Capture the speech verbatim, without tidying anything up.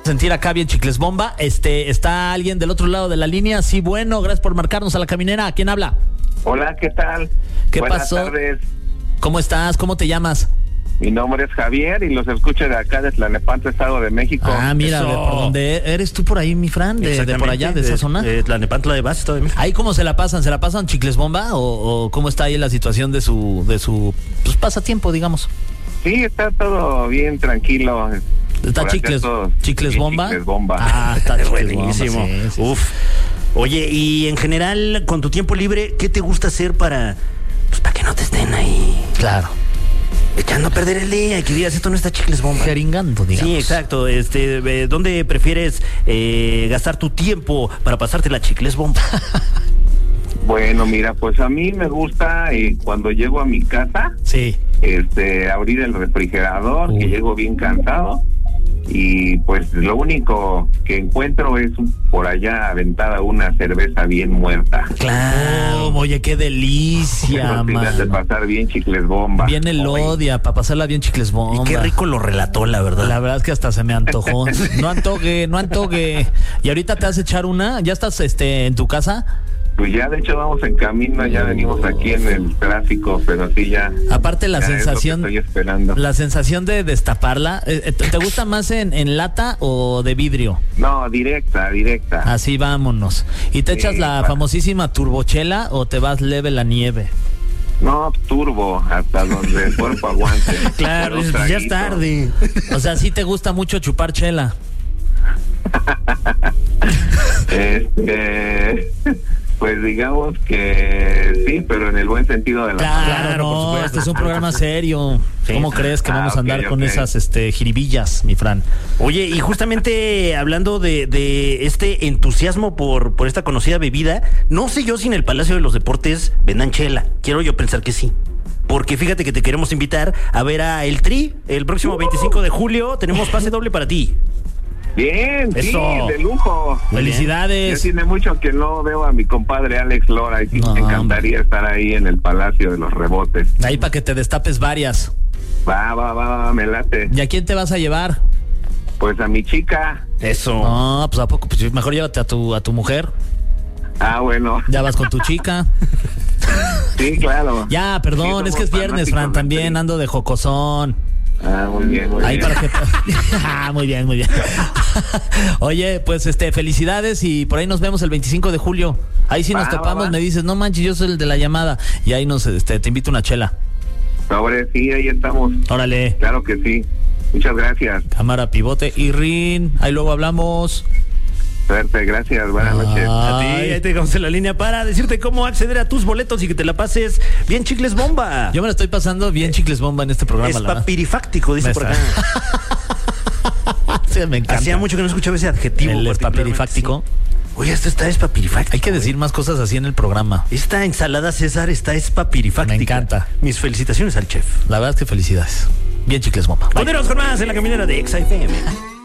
Sentir acá bien Chicles Bomba. Este, ¿está alguien del otro lado de la línea? Sí, bueno, gracias por marcarnos a La Caminera. ¿Quién habla? Hola, ¿qué tal? ¿Qué Buenas pasó? tardes. ¿Cómo estás? ¿Cómo te llamas? Mi nombre es Javier y los escucho de acá de Tlalnepantla, Estado de México. Ah, mira, Eso. de por donde eres tú por ahí, mi Fran, de, de por allá, de esa zona. De Tlalnepantla de Vaz, Estado de México. ¿Ahí cómo se la pasan? ¿Se la pasan Chicles Bomba o, o cómo está ahí la situación de su de su pues, pasatiempo, digamos? Sí, está todo bien tranquilo. ¿Está Por acá Chicles, todo Chicles bien Bomba? Chicles Bomba. Ah, está Es Chicles buenísimo. Bomba, sí, sí, Uf. Oye, y en general, con tu tiempo libre, ¿qué te gusta hacer para, pues, para que no te estén ahí sí. Claro. echando a perder el día y que digas, esto no está Chicles Bomba? Jeringando, digamos. Sí, exacto. Este, eh, ¿dónde prefieres eh, gastar tu tiempo para pasarte la Chicles Bomba? Bueno, mira, pues a mí me gusta eh, cuando llego a mi casa, Sí. este, abrir el refrigerador, Uy. que llego bien cansado. Y pues lo único que encuentro es un- por allá aventada una cerveza bien muerta. Claro. Oh, oye, qué delicia, Eso sí me hace man. pasar bien Chicles Bomba. Viene el Oye, odia para pasarla bien Chicles Bomba. Y qué rico lo relató, la verdad. La verdad es que hasta se me antojó. No antoje, no antoje. Y ahorita te vas a echar una. ¿Ya estás este en tu casa? Pues ya de hecho vamos en camino, ya venimos aquí en el tráfico, pero sí ya. Aparte la ya es lo que sensación, estoy esperando. la sensación de destaparla, eh, eh, ¿te gusta más en, en lata o de vidrio? No, directa, directa. Así vámonos. ¿Y te Sí, echas la va. famosísima turbochela o te vas leve la nieve? No, turbo, hasta donde el cuerpo aguante. Claro, Pero un ya es traguito. tarde. O sea, sí te gusta mucho chupar chela. Este, pues digamos que sí, pero en el buen sentido de la Claro, Claro, por no, supuesto. este es un programa serio. Sí. ¿Cómo crees que Ah, vamos a andar ok, con ok. esas este jiribillas, mi Fran? Oye, y justamente hablando de, de este entusiasmo por, por esta conocida bebida, no sé yo si en el Palacio de los Deportes vendan chela. Quiero yo pensar que sí. Porque fíjate que te queremos invitar a ver a El Tri el próximo veinticinco de julio. Tenemos pase doble para ti. Bien, sí, Eso. de lujo. Ya Felicidades. tiene mucho que no veo a mi compadre Alex Lora y sí No, me encantaría estar ahí en el Palacio de los Rebotes. Ahí para que te destapes varias. Va, va, va, va, me late. ¿Y a quién te vas a llevar? Pues a mi chica. Eso. No, pues a poco, pues mejor llévate a tu a tu mujer. Ah, bueno. Ya vas con tu chica. Sí, claro. Ya, Sí, perdón, somos es que es viernes, Fran, fanáticos del también Tri. ando de jocosón. Ah, muy bien, muy Ahí bien. para que Ah, muy bien, muy bien. Oye, pues este, felicidades y por ahí nos vemos el veinticinco de julio. Ahí sí nos Va, topamos, va, va. me dices, "No manches, yo soy el de la llamada." Y ahí nos este te invito una chela. Sobre, sí, ahí estamos. Órale. Claro que sí. Muchas gracias. Cámara, pivote y rin. Ahí luego hablamos. Suerte, gracias. Buenas noches. A ti, Ay. ahí te dejamos en la línea para decirte cómo acceder a tus boletos y que te la pases bien Chicles Bomba. Yo me la estoy pasando bien Chicles Bomba en este programa, Es la verdad. papirifáctico, dice Me por está- acá. Sí, me encanta. Hacía mucho que no escuchaba ese adjetivo. El particularmente, papirifáctico. sí. Oye, esto está es papirifáctico. Hay que ¿eh? decir más cosas así en el programa. Esta ensalada César está es papirifáctica. Me encanta. Mis felicitaciones al chef. La verdad es que felicidades. Bien Chicles Bomba. Bye. Continuamos con más en la caminera de Exa F M.